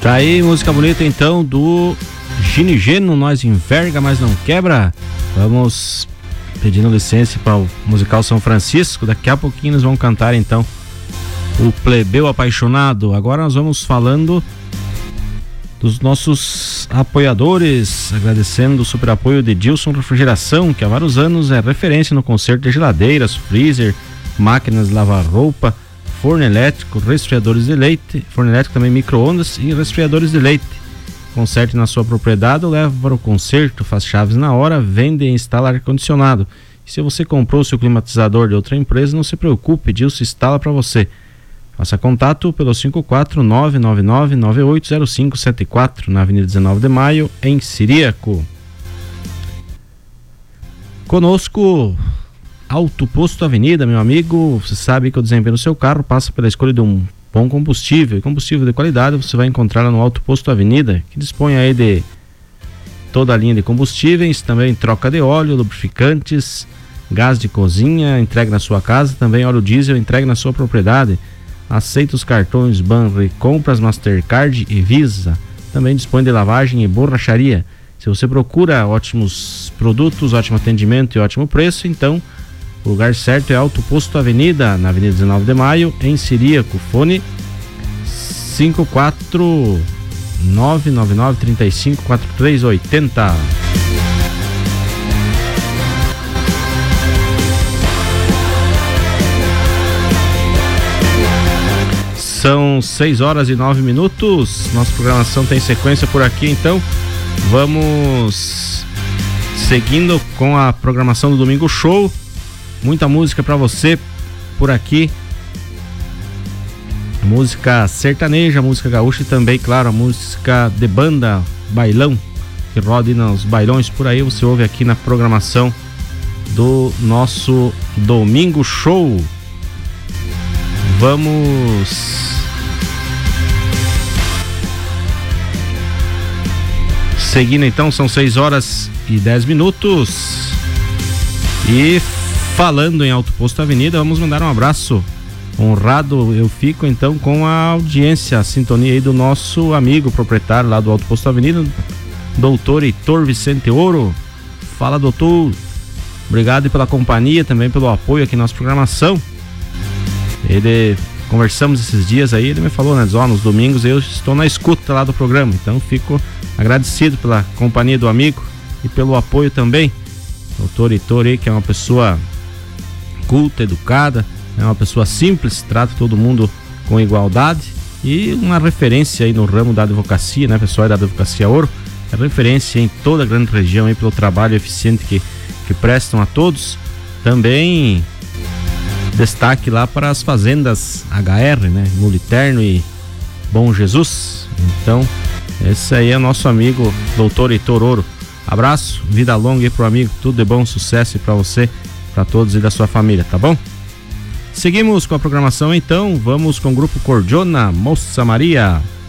Tá aí, música bonita então do Gini Geno, Nós Enverga, Mas Não Quebra. Vamos pedindo licença para o musical São Francisco. Daqui a pouquinho nós vamos cantar então o Plebeu Apaixonado. Agora nós vamos falando dos nossos apoiadores, agradecendo o super apoio de Dilson Refrigeração, que há vários anos é referência no conserto de geladeiras, freezer, máquinas de lavar roupa, forno elétrico, resfriadores de leite, forno elétrico também micro-ondas e resfriadores de leite. Conserte na sua propriedade ou leva para o conserto, faz chaves na hora, vende e instala ar-condicionado. E se você comprou seu climatizador de outra empresa, não se preocupe, Dilson instala para você. Faça contato pelo 54999980574 na Avenida 19 de Maio, em Ciríaco. Conosco, Auto Posto Avenida, meu amigo. Você sabe que o desempenho do seu carro passa pela escolha de um bom combustível. E combustível de qualidade você vai encontrar lá no Auto Posto Avenida, que dispõe aí de toda a linha de combustíveis, também troca de óleo, lubrificantes, gás de cozinha, entregue na sua casa, também óleo diesel, entregue na sua propriedade. Aceita os cartões Banri, Compras, Mastercard e Visa. Também dispõe de lavagem e borracharia. Se você procura ótimos produtos, ótimo atendimento e ótimo preço, então o lugar certo é Auto Posto Avenida, na Avenida 19 de Maio, em Ciríaco. Fone 54999354380. São 6 horas e 9 minutos. Nossa programação tem sequência por aqui, então vamos seguindo com a programação do Domingo Show. Muita música pra você por aqui. Música sertaneja, música gaúcha e também, claro, a música de banda, bailão, que roda nos bailões por aí. Você ouve aqui na programação do nosso Domingo Show. Vamos seguindo então, são 6 horas e 10 minutos. E falando em Auto Posto Avenida, vamos mandar um abraço honrado. Eu fico então com a audiência, a sintonia aí do nosso amigo proprietário lá do Auto Posto Avenida, doutor Heitor Vicente Ouro. Fala, doutor. Obrigado pela companhia, também pelo apoio aqui na nossa programação. Conversamos esses dias aí, ele me falou, né, nos domingos eu estou na escuta lá do programa, então fico agradecido pela companhia do amigo e pelo apoio também. Doutor Heitor aí, que é uma pessoa culta, educada, é uma pessoa simples, trata todo mundo com igualdade e uma referência aí no ramo da advocacia, né, pessoal da Advocacia Ouro, é referência em toda a grande região aí pelo trabalho eficiente que prestam a todos. Também destaque lá para as fazendas HR, né, Muliterno e Bom Jesus. Então, esse aí é nosso amigo doutor Heitor Ouro. Abraço, vida longa aí pro amigo, tudo de bom, sucesso para você, para todos e da sua família, tá bom? Seguimos com a programação então, vamos com o grupo Cordiona, Moça Maria.